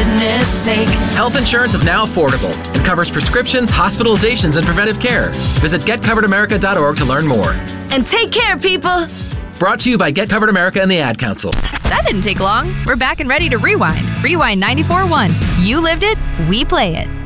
goodness sake. Health insurance is now affordable and covers prescriptions, hospitalizations, and preventive care. Visit getcoveredamerica.org to learn more. And take care, people. Brought to you by Get Covered America and the Ad Council. That didn't take long. We're back and ready to rewind. Rewind 94.1. You lived it, we play it.